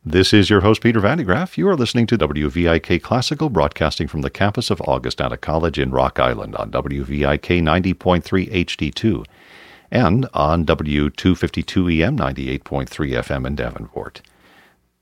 This is your host, Peter Vandegraff. You are listening to WVIK Classical, broadcasting from the campus of Augustana College in Rock Island on WVIK 90.3 HD2 and on W252EM 98.3 FM in Davenport.